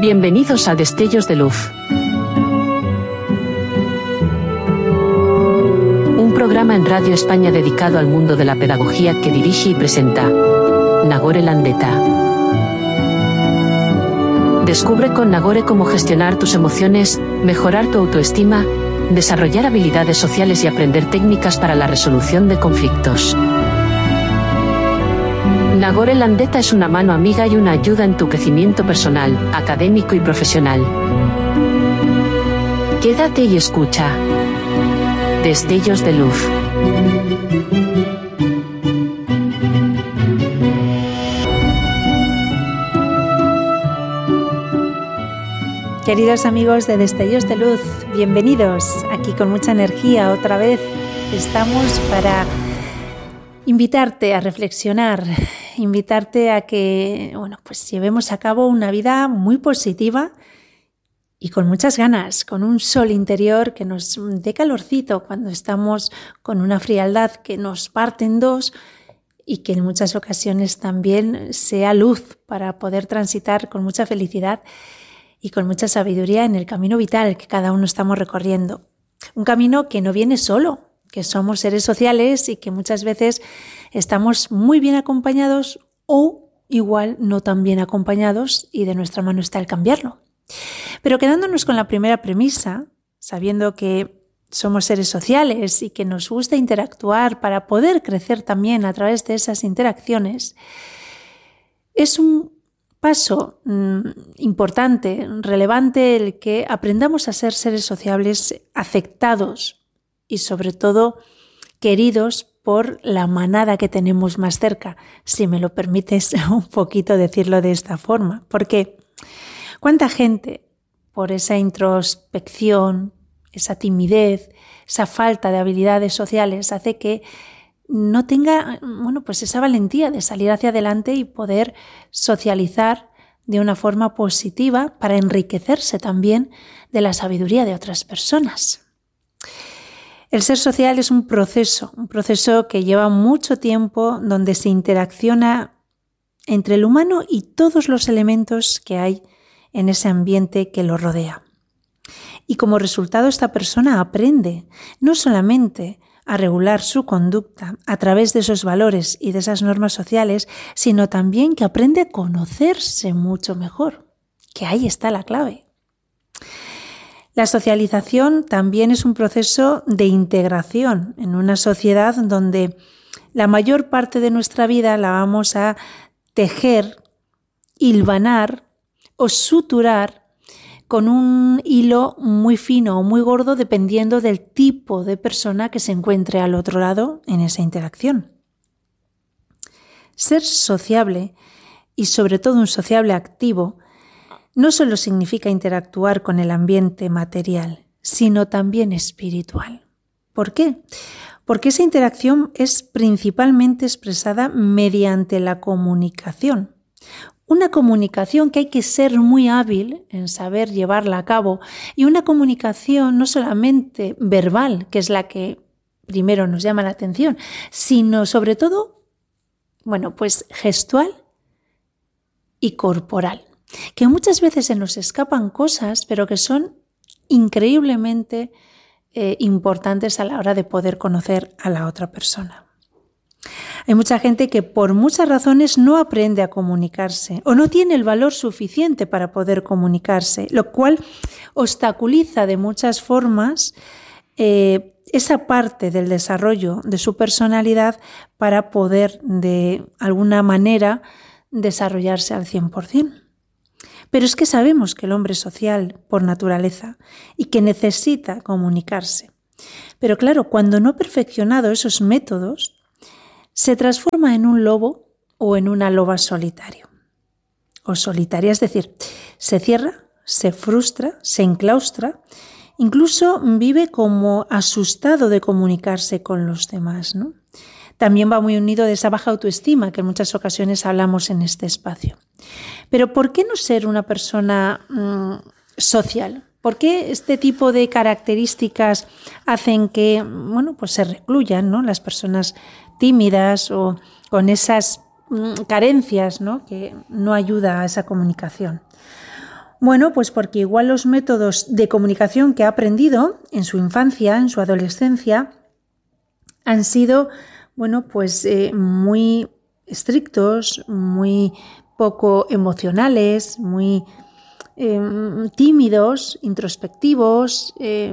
Bienvenidos a Destellos de Luz. Un programa en Radio España dedicado al mundo de la pedagogía que dirige y presenta Nagore Landeta. Descubre con Nagore cómo gestionar tus emociones, mejorar tu autoestima, desarrollar habilidades sociales y aprender técnicas para la resolución de conflictos. Nagore Landeta es una mano amiga y una ayuda en tu crecimiento personal, académico y profesional. Quédate y escucha. Destellos de Luz. Queridos amigos de Destellos de Luz, bienvenidos. Aquí con mucha energía otra vez estamos para invitarte a reflexionar, invitarte a que, pues llevemos a cabo una vida muy positiva y con muchas ganas, con un sol interior que nos dé calorcito cuando estamos con una frialdad que nos parte en dos y que en muchas ocasiones también sea luz para poder transitar con mucha felicidad y con mucha sabiduría en el camino vital que cada uno estamos recorriendo. Un camino que no viene solo, que somos seres sociales y que muchas veces estamos muy bien acompañados o igual no tan bien acompañados y de nuestra mano está el cambiarlo. Pero quedándonos con la primera premisa, sabiendo que somos seres sociales y que nos gusta interactuar para poder crecer también a través de esas interacciones, es un paso importante, relevante, el que aprendamos a ser seres sociables afectados y sobre todo queridos por la manada que tenemos más cerca, si me lo permites un poquito decirlo de esta forma. Porque cuánta gente por esa introspección, esa timidez, esa falta de habilidades sociales hace que no tenga pues esa valentía de salir hacia adelante y poder socializar de una forma positiva para enriquecerse también de la sabiduría de otras personas. El ser social es un proceso que lleva mucho tiempo, donde se interacciona entre el humano y todos los elementos que hay en ese ambiente que lo rodea. Y como resultado, esta persona aprende no solamente a regular su conducta a través de esos valores y de esas normas sociales, sino también que aprende a conocerse mucho mejor, que ahí está la clave. La socialización también es un proceso de integración en una sociedad donde la mayor parte de nuestra vida la vamos a tejer, hilvanar o suturar con un hilo muy fino o muy gordo dependiendo del tipo de persona que se encuentre al otro lado en esa interacción. Ser sociable y sobre todo un sociable activo no solo significa interactuar con el ambiente material, sino también espiritual. ¿Por qué? Porque esa interacción es principalmente expresada mediante la comunicación. Una comunicación que hay que ser muy hábil en saber llevarla a cabo y una comunicación no solamente verbal, que es la que primero nos llama la atención, sino sobre todo, pues gestual y corporal. Que muchas veces se nos escapan cosas, pero que son increíblemente importantes a la hora de poder conocer a la otra persona. Hay mucha gente que por muchas razones no aprende a comunicarse o no tiene el valor suficiente para poder comunicarse, lo cual obstaculiza de muchas formas esa parte del desarrollo de su personalidad para poder de alguna manera desarrollarse al 100%. Pero es que sabemos que el hombre es social por naturaleza y que necesita comunicarse. Pero claro, cuando no ha perfeccionado esos métodos, se transforma en un lobo o en una loba solitario o solitaria, es decir, se cierra, se frustra, se enclaustra, incluso vive como asustado de comunicarse con los demás, ¿no? También va muy unido de esa baja autoestima que en muchas ocasiones hablamos en este espacio. Pero ¿por qué no ser una persona social? ¿Por qué este tipo de características hacen que se recluyan, ¿no?, las personas tímidas o con esas carencias, ¿no?, que no ayuda a esa comunicación? Bueno, pues porque igual los métodos de comunicación que ha aprendido en su infancia, en su adolescencia, han sido, muy estrictos, muy poco emocionales, muy tímidos, introspectivos,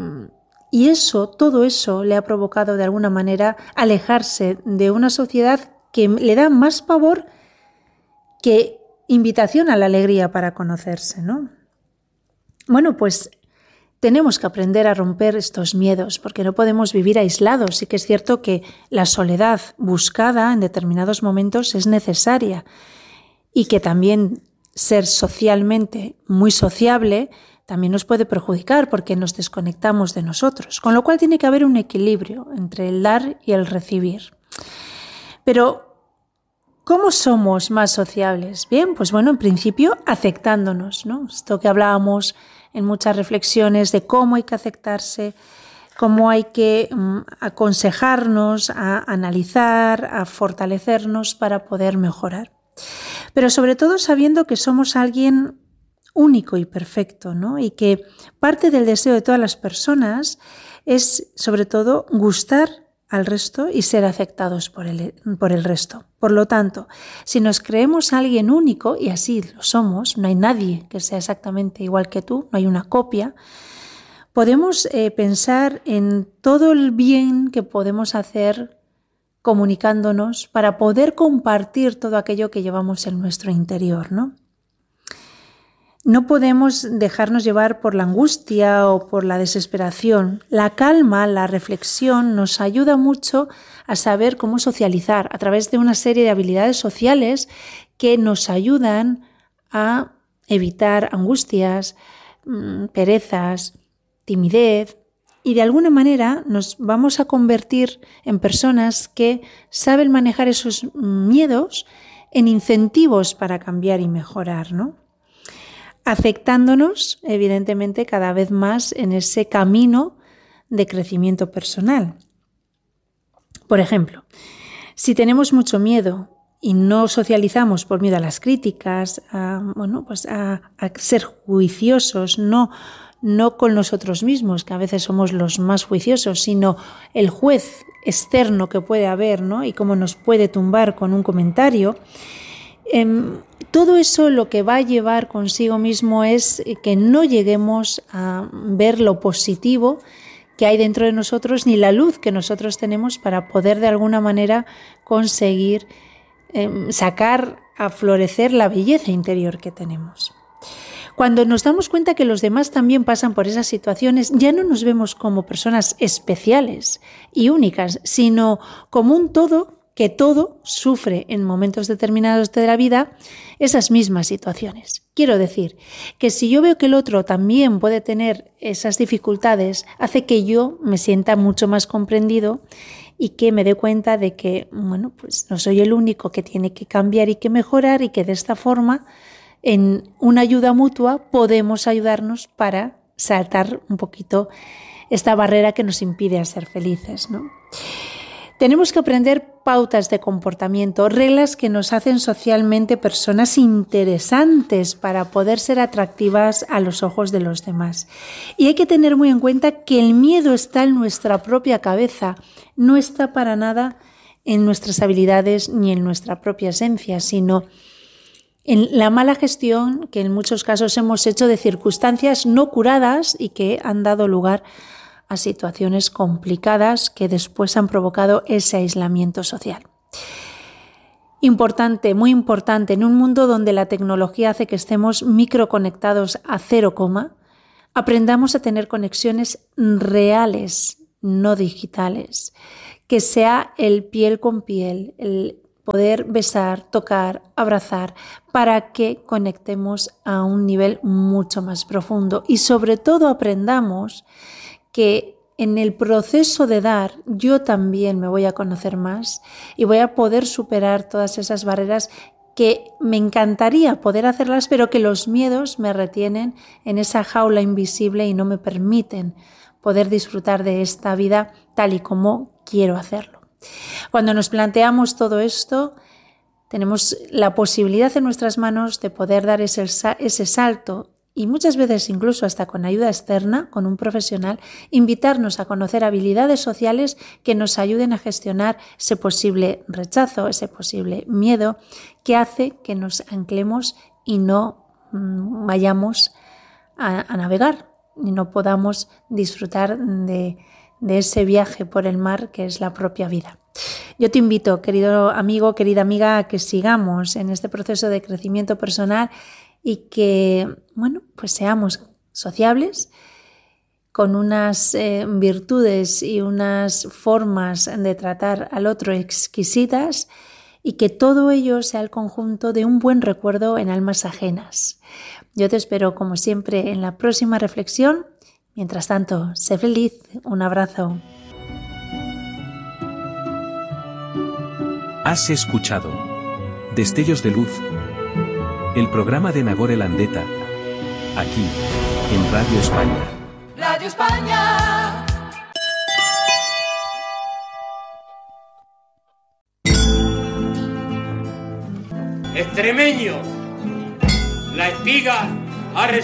y todo eso le ha provocado de alguna manera alejarse de una sociedad que le da más pavor que invitación a la alegría para conocerse, ¿no? Bueno, pues tenemos que aprender a romper estos miedos porque no podemos vivir aislados. Sí que es cierto que la soledad buscada en determinados momentos es necesaria y que también ser socialmente muy sociable también nos puede perjudicar porque nos desconectamos de nosotros. Con lo cual tiene que haber un equilibrio entre el dar y el recibir. Pero ¿cómo somos más sociables? Bien, pues bueno, en principio aceptándonos, ¿no? Esto que hablábamos en muchas reflexiones de cómo hay que aceptarse, cómo hay que aconsejarnos, a analizar, a fortalecernos para poder mejorar. Pero sobre todo sabiendo que somos alguien único y perfecto, ¿no? Y que parte del deseo de todas las personas es sobre todo gustar al resto y ser aceptados por el resto. Por lo tanto, si nos creemos alguien único, y así lo somos, no hay nadie que sea exactamente igual que tú, no hay una copia, podemos pensar en todo el bien que podemos hacer comunicándonos para poder compartir todo aquello que llevamos en nuestro interior, ¿no? No podemos dejarnos llevar por la angustia o por la desesperación. La calma, la reflexión nos ayuda mucho a saber cómo socializar a través de una serie de habilidades sociales que nos ayudan a evitar angustias, perezas, timidez y de alguna manera nos vamos a convertir en personas que saben manejar esos miedos en incentivos para cambiar y mejorar, ¿no? Afectándonos, evidentemente, cada vez más en ese camino de crecimiento personal. Por ejemplo, si tenemos mucho miedo y no socializamos por miedo a las críticas, a ser juiciosos, no con nosotros mismos, que a veces somos los más juiciosos, sino el juez externo que puede haber, ¿no? Y cómo nos puede tumbar con un comentario. Todo eso lo que va a llevar consigo mismo es que no lleguemos a ver lo positivo que hay dentro de nosotros ni la luz que nosotros tenemos para poder de alguna manera conseguir sacar a florecer la belleza interior que tenemos. Cuando nos damos cuenta que los demás también pasan por esas situaciones, ya no nos vemos como personas especiales y únicas, sino como un todo que todo sufre en momentos determinados de la vida esas mismas situaciones. Quiero decir que si yo veo que el otro también puede tener esas dificultades, hace que yo me sienta mucho más comprendido y que me dé cuenta de que, pues no soy el único que tiene que cambiar y que mejorar y que de esta forma, en una ayuda mutua, podemos ayudarnos para saltar un poquito esta barrera que nos impide ser felices, ¿no? Tenemos que aprender pautas de comportamiento, reglas que nos hacen socialmente personas interesantes para poder ser atractivas a los ojos de los demás. Y hay que tener muy en cuenta que el miedo está en nuestra propia cabeza, no está para nada en nuestras habilidades ni en nuestra propia esencia, sino en la mala gestión que en muchos casos hemos hecho de circunstancias no curadas y que han dado lugar a situaciones complicadas que después han provocado ese aislamiento social. Importante, muy importante, en un mundo donde la tecnología hace que estemos microconectados a 0, aprendamos a tener conexiones reales, no digitales, que sea el piel con piel, el poder besar, tocar, abrazar, para que conectemos a un nivel mucho más profundo y sobre todo aprendamos que en el proceso de dar yo también me voy a conocer más y voy a poder superar todas esas barreras que me encantaría poder hacerlas, pero que los miedos me retienen en esa jaula invisible y no me permiten poder disfrutar de esta vida tal y como quiero hacerlo. Cuando nos planteamos todo esto, tenemos la posibilidad en nuestras manos de poder dar ese salto y muchas veces incluso hasta con ayuda externa, con un profesional, invitarnos a conocer habilidades sociales que nos ayuden a gestionar ese posible rechazo, ese posible miedo que hace que nos anclemos y no vayamos a navegar y no podamos disfrutar de ese viaje por el mar que es la propia vida. Yo te invito, querido amigo, querida amiga, a que sigamos en este proceso de crecimiento personal y que, pues seamos sociables, con unas virtudes y unas formas de tratar al otro exquisitas, y que todo ello sea el conjunto de un buen recuerdo en almas ajenas. Yo te espero, como siempre, en la próxima reflexión. Mientras tanto, sé feliz. Un abrazo. Has escuchado Destellos de Luz, el programa de Nagore Landeta, aquí, en Radio España. Radio España. Extremeño, la espiga ha